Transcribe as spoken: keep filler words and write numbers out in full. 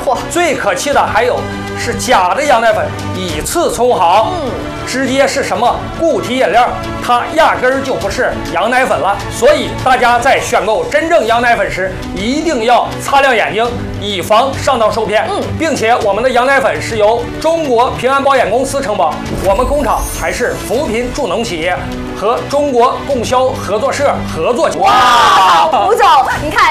嚯，最可气的还有是假的羊奶粉，以次充好，嗯，直接是什么固体饮料，它压根儿就不是羊奶粉了。所以大家在选购真正羊奶粉时，一定要擦亮眼睛，以防上当受骗。嗯，并且我们的羊奶粉是由中国平安保险公司承保，我们工厂还是扶贫助农企业和中国供销合作社合作。 哇，吴总，你看。